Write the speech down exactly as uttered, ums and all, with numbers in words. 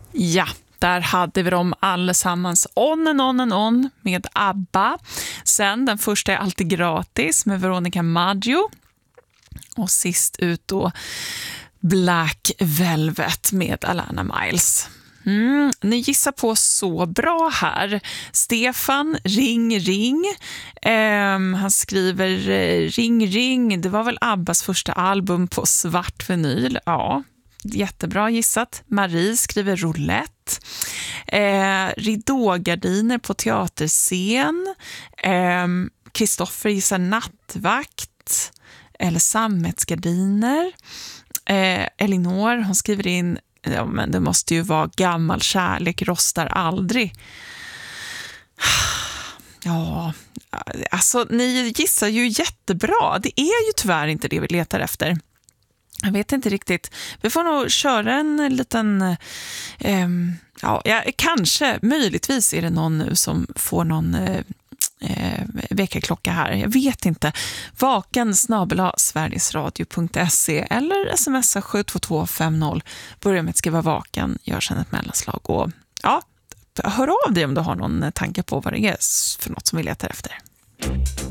Ja, där hade vi dem allesammans. On and on and on med ABBA. Sen den första är alltid gratis med Veronica Maggio. Och sist ut då Black Velvet med Alana Miles. Mm, ni gissar på så bra här. Stefan, ring, ring. Um, han skriver ring, ring. Det var väl Abbas första album på svart vinyl. Ja, jättebra gissat. Marie skriver roulette. Eh, ridågardiner på teaterscen. Kristoffer eh, gissar nattvakt. Eller sammetsgardiner. Eh, Elinor, hon skriver in, ja, men det måste ju vara gammal kärlek rostar aldrig. Ja, alltså ni gissar ju jättebra. Det är ju tyvärr inte det vi letar efter. Jag vet inte riktigt. Vi får nog köra en liten... Eh, ja, kanske, möjligtvis är det någon nu som får någon... Eh, Eh, veckaklocka här. Jag vet inte. Vaken snabel-a sverigesradio punkt se eller smsa sju två två fem noll. Börja med att skriva vaken. Gör sedan ett mellanslag. Och ja, hör av dig om du har någon tanke på vad det är för något som vi letar efter.